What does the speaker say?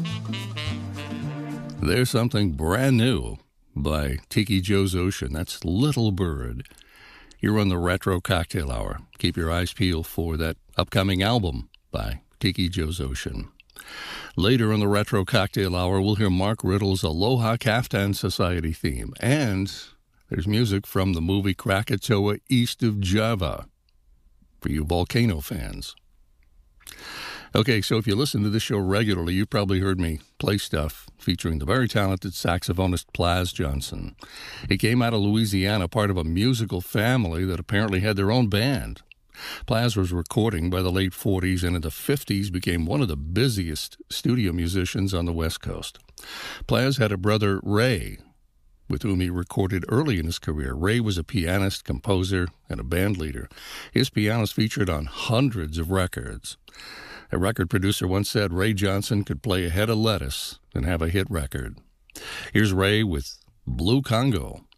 There's something brand new by Tiki Joe's Ocean. That's Little Bird. You're on the Retro Cocktail Hour. Keep your eyes peeled for that upcoming album by Tiki Joe's Ocean. Later on the Retro Cocktail Hour, we'll hear Mark Riddle's Aloha Kaftan Society theme. And there's music from the movie Krakatoa East of Java for you volcano fans. Okay, so if you listen to this show regularly, you've probably heard me play stuff featuring the very talented saxophonist Plas Johnson. He came out of Louisiana, part of a musical family that apparently had their own band. Plas was recording by the late 40s and in the 50s became one of the busiest studio musicians on the West Coast. Plas had a brother, Ray, with whom he recorded early in his career. Ray was a pianist, composer, and a band leader. His pianos featured on hundreds of records. A record producer once said Ray Johnson could play a head of lettuce and have a hit record. Here's Ray with Blue Congo.